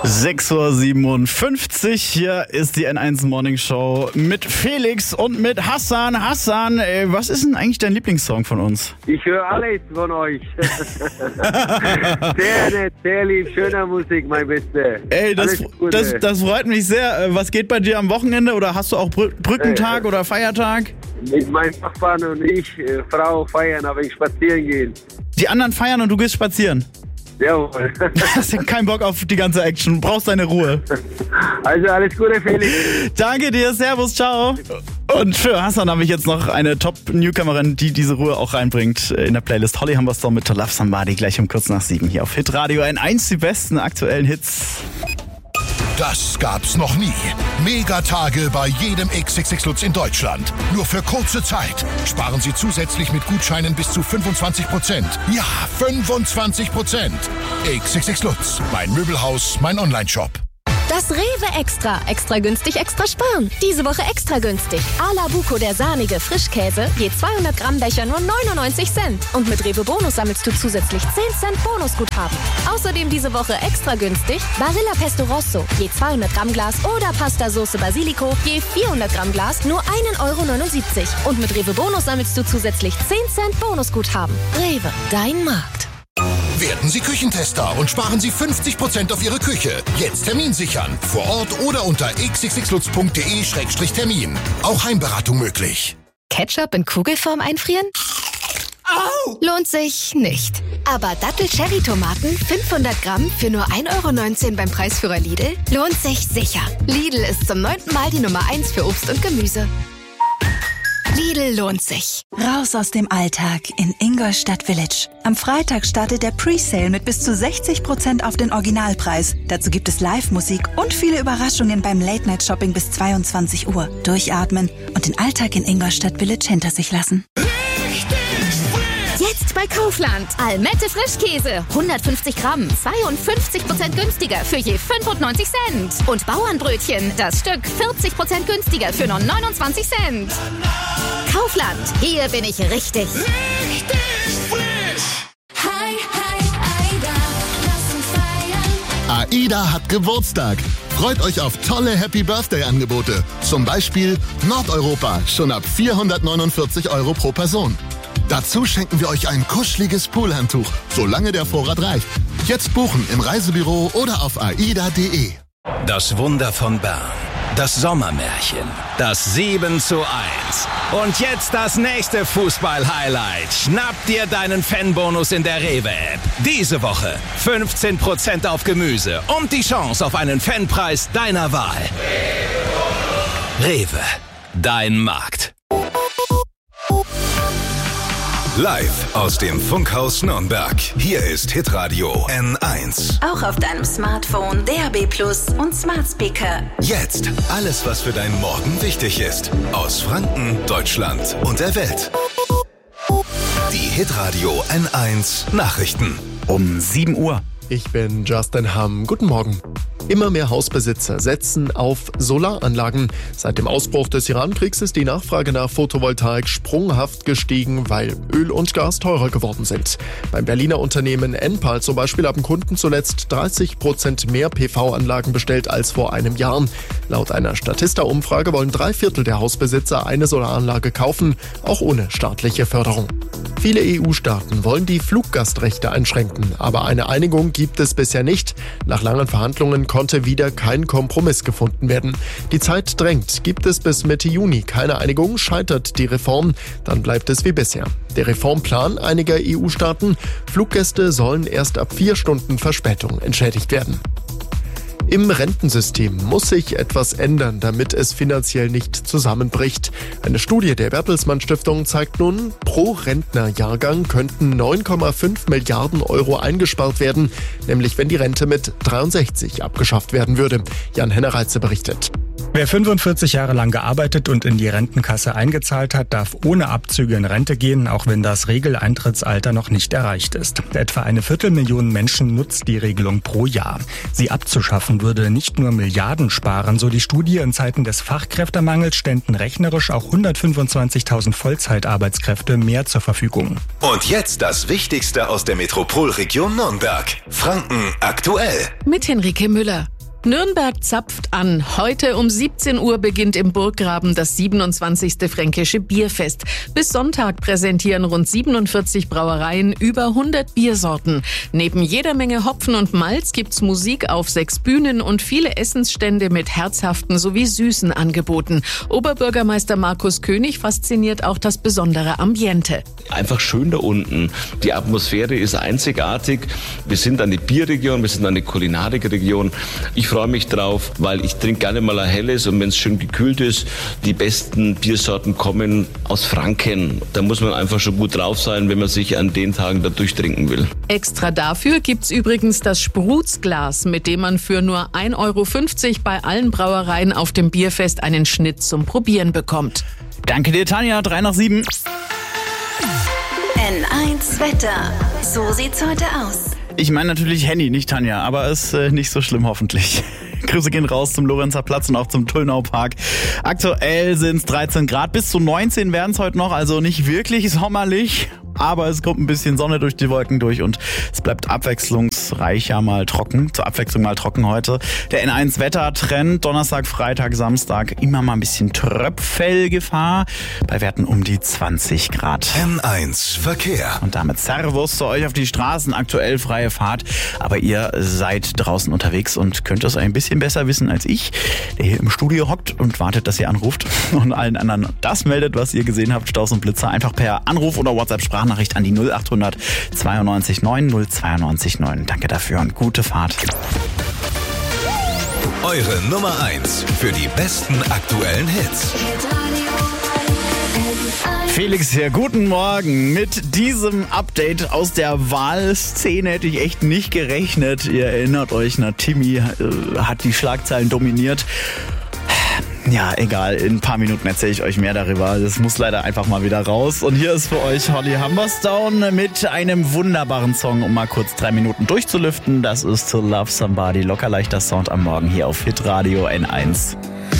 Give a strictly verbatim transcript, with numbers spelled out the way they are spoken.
sechs Uhr siebenundfünfzig, hier ist die N eins Morning Show mit Felix und mit Hassan. Hassan, ey, was ist denn eigentlich dein Lieblingssong von uns? Ich höre alles von euch. Sehr nett, sehr lieb, schöner Musik, mein Beste. Ey, das, das, das freut mich sehr. Was geht bei dir am Wochenende oder hast du auch Brü- Brückentag äh, oder Feiertag? Mit meinem Nachbarn und ich, äh, Frau, feiern, aber ich spazieren gehen. Die anderen feiern und du gehst spazieren? Jawohl. Hast du keinen Bock auf die ganze Action, du brauchst deine Ruhe. Also alles Gute, Felix. Danke dir, servus, ciao. Und für Hassan habe ich jetzt noch eine Top-Newcomerin, die diese Ruhe auch reinbringt in der Playlist. Holly Humberstorm mit To Love Somebody gleich um kurz nach sieben hier auf Hitradio N eins, die besten aktuellen Hits. Das gab's noch nie. Megatage bei jedem X X X Lutz in Deutschland. Nur für kurze Zeit. Sparen Sie zusätzlich mit Gutscheinen bis zu fünfundzwanzig Prozent. Ja, fünfundzwanzig Prozent. X X X Lutz. Mein Möbelhaus, mein Onlineshop. Das Rewe Extra. Extra günstig, extra sparen. Diese Woche extra günstig. Ala Buco, der sahnige Frischkäse, je zweihundert Gramm Becher nur neunundneunzig Cent. Und mit Rewe Bonus sammelst du zusätzlich zehn Cent Bonusguthaben. Außerdem diese Woche extra günstig Barilla Pesto Rosso, je zweihundert Gramm Glas oder Pasta Sauce Basilico, je vierhundert Gramm Glas nur einen Euro neunundsiebzig. Und mit Rewe Bonus sammelst du zusätzlich zehn Cent Bonusguthaben. Rewe, dein Markt. Werden Sie Küchentester und sparen Sie fünfzig Prozent auf Ihre Küche. Jetzt Termin sichern. Vor Ort oder unter x x x lutz punkt d e Schrägstrich Termin. Auch Heimberatung möglich. Ketchup in Kugelform einfrieren? Au! Lohnt sich nicht. Aber Dattel-Cherry-Tomaten fünfhundert Gramm für nur ein Euro neunzehn beim Preisführer Lidl lohnt sich sicher. Lidl ist zum neunten Mal die Nummer eins für Obst und Gemüse. Lidl lohnt sich. Raus aus dem Alltag in Ingolstadt Village. Am Freitag startet der Presale mit bis zu sechzig Prozent auf den Originalpreis. Dazu gibt es Live-Musik und viele Überraschungen beim Late-Night-Shopping bis zweiundzwanzig Uhr. Durchatmen und den Alltag in Ingolstadt Village hinter sich lassen. Jetzt bei Kaufland. Almette Frischkäse. hundertfünfzig Gramm. zweiundfünfzig Prozent günstiger für je fünfundneunzig Cent. Und Bauernbrötchen. Das Stück vierzig Prozent günstiger für nur neunundzwanzig Cent. Kaufland. Hier bin ich richtig. Richtig frisch. Hi, hi, Aida. Lass uns feiern. AIDA hat Geburtstag. Freut euch auf tolle Happy-Birthday-Angebote. Zum Beispiel Nordeuropa, schon ab vierhundertneunundvierzig Euro pro Person. Dazu schenken wir euch ein kuscheliges Poolhandtuch, solange der Vorrat reicht. Jetzt buchen im Reisebüro oder auf aida punkt de. Das Wunder von Bern. Das Sommermärchen. Das sieben zu eins. Und jetzt das nächste Fußball-Highlight. Schnapp dir deinen Fanbonus in der Rewe-App. Diese Woche fünfzehn Prozent auf Gemüse und die Chance auf einen Fanpreis deiner Wahl. Rewe, dein Markt. Live aus dem Funkhaus Nürnberg. Hier ist Hitradio N eins. Auch auf deinem Smartphone, D A B Plus und Smart Speaker. Jetzt alles, was für deinen Morgen wichtig ist. Aus Franken, Deutschland und der Welt. Die Hitradio N eins Nachrichten. Um sieben Uhr. Ich bin Justin Hamm. Guten Morgen. Immer mehr Hausbesitzer setzen auf Solaranlagen. Seit dem Ausbruch des Iran-Kriegs ist die Nachfrage nach Photovoltaik sprunghaft gestiegen, weil Öl und Gas teurer geworden sind. Beim Berliner Unternehmen Enpal zum Beispiel haben Kunden zuletzt dreißig Prozent mehr P V-Anlagen bestellt als vor einem Jahr. Laut einer Statista-Umfrage wollen drei Viertel der Hausbesitzer eine Solaranlage kaufen, auch ohne staatliche Förderung. Viele E U-Staaten wollen die Fluggastrechte einschränken, aber eine Einigung gibt es bisher nicht. Nach langen Verhandlungen konnte wieder kein Kompromiss gefunden werden. Die Zeit drängt. Gibt es bis Mitte Juni keine Einigung, scheitert die Reform, dann bleibt es wie bisher. Der Reformplan einiger E U-Staaten: Fluggäste sollen erst ab vier Stunden Verspätung entschädigt werden. Im Rentensystem muss sich etwas ändern, damit es finanziell nicht zusammenbricht. Eine Studie der Bertelsmann Stiftung zeigt nun, pro Rentnerjahrgang könnten neun Komma fünf Milliarden Euro eingespart werden, nämlich wenn die Rente mit dreiundsechzig abgeschafft werden würde. Jan Hennereitze berichtet. Wer fünfundvierzig Jahre lang gearbeitet und in die Rentenkasse eingezahlt hat, darf ohne Abzüge in Rente gehen, auch wenn das Regeleintrittsalter noch nicht erreicht ist. Etwa eine Viertelmillion Menschen nutzt die Regelung pro Jahr. Sie abzuschaffen würde nicht nur Milliarden sparen, so die Studie. In Zeiten des Fachkräftemangels ständen rechnerisch auch hundertfünfundzwanzigtausend Vollzeitarbeitskräfte mehr zur Verfügung. Und jetzt das Wichtigste aus der Metropolregion Nürnberg. Franken aktuell. Mit Henrike Müller. Nürnberg zapft an. Heute um siebzehn Uhr beginnt im Burggraben das siebenundzwanzigste Fränkische Bierfest. Bis Sonntag präsentieren rund siebenundvierzig Brauereien über hundert Biersorten. Neben jeder Menge Hopfen und Malz gibt's Musik auf sechs Bühnen und viele Essensstände mit herzhaften sowie süßen Angeboten. Oberbürgermeister Markus König fasziniert auch das besondere Ambiente. Einfach schön da unten. Die Atmosphäre ist einzigartig. Wir sind eine Bierregion, wir sind eine Kulinarikregion. Ich freue mich drauf, weil ich trinke gerne mal ein helles und wenn es schön gekühlt ist, die besten Biersorten kommen aus Franken. Da muss man einfach schon gut drauf sein, wenn man sich an den Tagen da durchtrinken will. Extra dafür gibt's übrigens das Sprutzglas, mit dem man für nur ein Euro fünfzig bei allen Brauereien auf dem Bierfest einen Schnitt zum Probieren bekommt. Danke dir, Tanja. Drei nach sieben. N eins Wetter. So sieht's heute aus. Ich meine natürlich Henny, nicht Tanja, aber ist äh, nicht so schlimm hoffentlich. Grüße gehen raus zum Lorenzer Platz und auch zum Tullnau Park. Aktuell sind es dreizehn Grad, bis zu neunzehn werden es heute noch, also nicht wirklich sommerlich. Aber es kommt ein bisschen Sonne durch die Wolken durch und es bleibt abwechslungsreicher mal trocken. Zur Abwechslung mal trocken heute. Der N eins Wettertrend, Donnerstag, Freitag, Samstag, immer mal ein bisschen Tröpfelgefahr. Bei Werten um die zwanzig Grad. N eins Verkehr. Und damit Servus zu euch auf die Straßen. Aktuell freie Fahrt. Aber ihr seid draußen unterwegs und könnt es ein bisschen besser wissen als ich, der hier im Studio hockt und wartet, dass ihr anruft und allen anderen das meldet, was ihr gesehen habt. Staus und Blitzer einfach per Anruf oder WhatsApp-Sprachnachricht Nachricht an die null achthundert zweiundneunzig neun null zweiundneunzig neun. Danke dafür und gute Fahrt. Eure Nummer eins für die besten aktuellen Hits. Felix hier, guten Morgen. Mit diesem Update aus der Wahlszene hätte ich echt nicht gerechnet. Ihr erinnert euch, na, Timmy äh, hat die Schlagzeilen dominiert. Ja, egal, in ein paar Minuten erzähle ich euch mehr darüber. Das muss leider einfach mal wieder raus. Und hier ist für euch Holly Humberstone mit einem wunderbaren Song, um mal kurz drei Minuten durchzulüften. Das ist To Love Somebody, locker leichter Sound am Morgen hier auf Hitradio N eins.